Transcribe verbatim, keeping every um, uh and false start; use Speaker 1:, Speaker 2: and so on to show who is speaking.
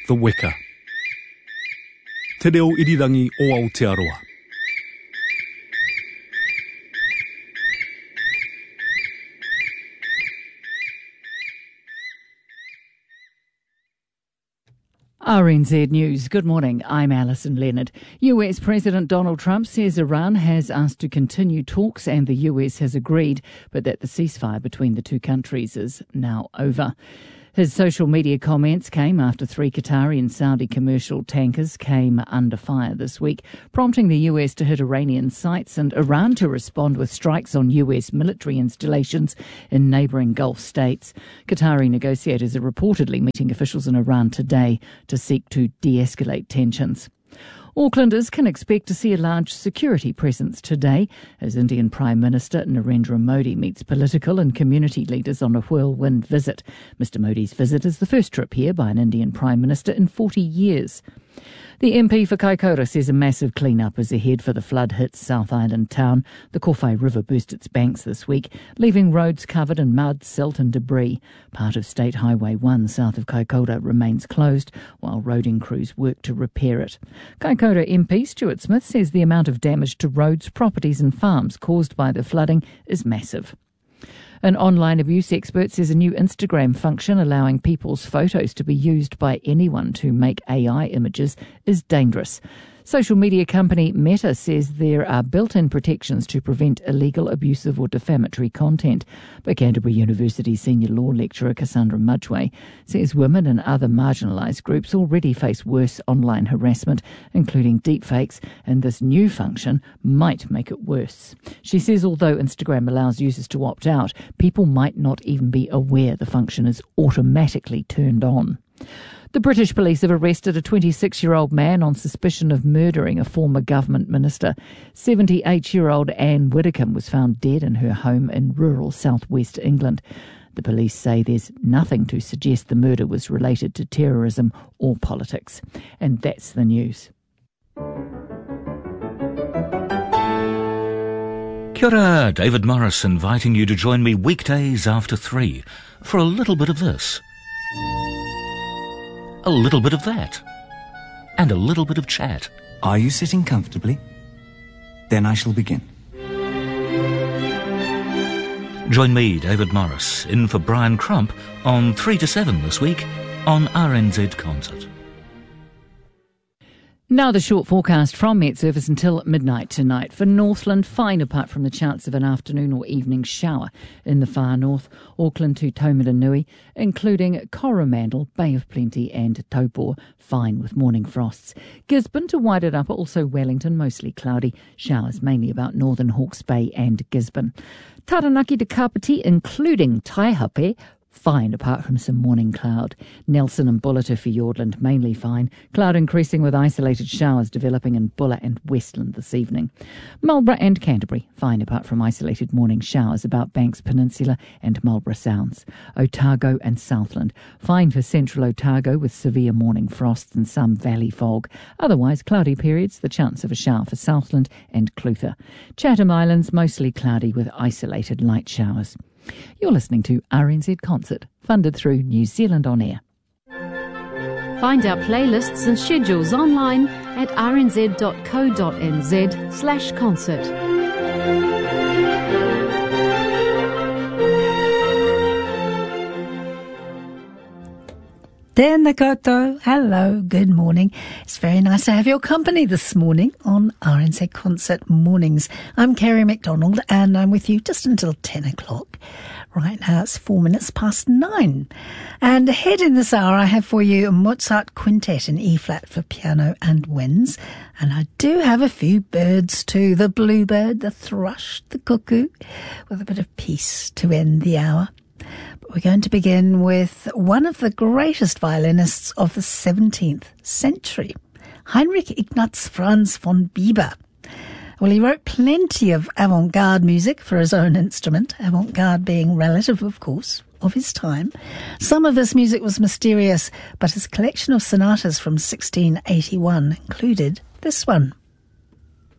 Speaker 1: The Weka. Te reo irirangi o Aotearoa.
Speaker 2: R N Z News. Good morning. I'm Alison Leonard. U S President Donald Trump says Iran has asked to continue talks and the U S has agreed, but that the ceasefire between the two countries is now over. His social media comments came after three Qatari and Saudi commercial tankers came under fire this week, prompting the U S to hit Iranian sites and Iran to respond with strikes on U S military installations in neighbouring Gulf states. Qatari negotiators are reportedly meeting officials in Iran today to seek to de-escalate tensions. Aucklanders can expect to see a large security presence today as Indian Prime Minister Narendra Modi meets political and community leaders on a whirlwind visit. Mister Modi's visit is the first trip here by an Indian Prime Minister in forty years. The M P for Kaikoura says a massive clean-up is ahead for the flood-hit South Island town. The Kowhai River burst its banks this week, leaving roads covered in mud, silt and debris. Part of State Highway one south of Kaikoura remains closed, while roading crews work to repair it. Kaikoura M P Stuart Smith says the amount of damage to roads, properties and farms caused by the flooding is massive. An online abuse expert says a new Instagram function allowing people's photos to be used by anyone to make A I images is dangerous. Social media company Meta says there are built-in protections to prevent illegal, abusive or defamatory content. But Canterbury University senior law lecturer Cassandra Mudgway says women and other marginalised groups already face worse online harassment, including deepfakes, and this new function might make it worse. She says although Instagram allows users to opt out, people might not even be aware the function is automatically turned on. The British police have arrested a twenty-six-year-old man on suspicion of murdering a former government minister. seventy-eight-year-old Anne Widdecombe was found dead in her home in rural southwest England. The police say there's nothing to suggest the murder was related to terrorism or politics. And that's the news.
Speaker 3: Kia ora, David Morris inviting you to join me weekdays after three for a little bit of this, a little bit of that, and a little bit of chat.
Speaker 4: Are you sitting comfortably? Then I shall begin.
Speaker 3: Join me, David Morris, in for Brian Crump on three to seven this week on R N Z Concert.
Speaker 2: Now the short forecast from Met Service until midnight tonight. For Northland, fine apart from the chance of an afternoon or evening shower in the far north. Auckland to Taumarunui, including Coromandel, Bay of Plenty and Taupo, fine with morning frosts. Gisborne to Wairarapa, also Wellington, mostly cloudy. Showers mainly about northern Hawke's Bay and Gisborne. Taranaki to Kapiti, including Taihape, fine apart from some morning cloud. Nelson and Bulla to Fiordland, mainly fine. Cloud increasing with isolated showers developing in Bulla and Westland this evening. Marlborough and Canterbury, fine apart from isolated morning showers about Banks Peninsula and Marlborough Sounds. Otago and Southland, fine for central Otago with severe morning frosts and some valley fog. Otherwise cloudy periods, the chance of a shower for Southland and Clutha. Chatham Islands, mostly cloudy with isolated light showers. You're listening to R N Z Concert, funded through New Zealand On Air.
Speaker 5: Find our playlists and schedules online at rnz.co.nz slash concert.
Speaker 6: Tēnā koutou. Hello, good morning. It's very nice to have your company this morning on R N Z Concert Mornings. I'm Kerry McDonald and I'm with you just until ten o'clock. Right now it's four minutes past nine. And ahead in this hour I have for you a Mozart Quintet in E-flat for piano and winds. And I do have a few birds too. The bluebird, the thrush, the cuckoo, with a bit of peace to end the hour. But we're going to begin with one of the greatest violinists of the seventeenth century, Heinrich Ignaz Franz von Bieber. Well, he wrote plenty of avant-garde music for his own instrument, avant-garde being relative, of course, of his time. Some of this music was mysterious, but his collection of sonatas from sixteen eighty-one included this one.